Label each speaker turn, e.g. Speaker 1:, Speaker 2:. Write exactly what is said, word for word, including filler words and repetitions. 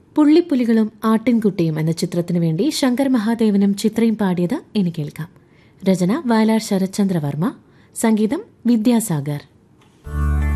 Speaker 1: പുള്ളിപ്പുലികളും ആട്ടിൻകുട്ടിയും എന്ന ചിത്രത്തിനു വേണ്ടി ശങ്കർ മഹാദേവനും ചിത്രയും പാടിയത് ഇനി കേൾക്കാം. രചന വയലാർ ശരത്ചന്ദ്രവർമ്മ, സംഗീതം വിദ്യാസാഗർ.